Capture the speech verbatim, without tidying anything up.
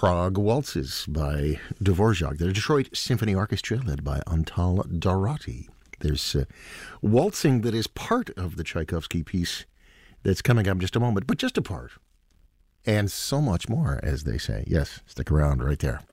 Prague Waltzes by Dvorak, the Detroit Symphony Orchestra led by Antal Dorati. There's uh, waltzing that is part of the Tchaikovsky piece that's coming up in just a moment, but just a part. And so much more, as they say. Yes, stick around right there.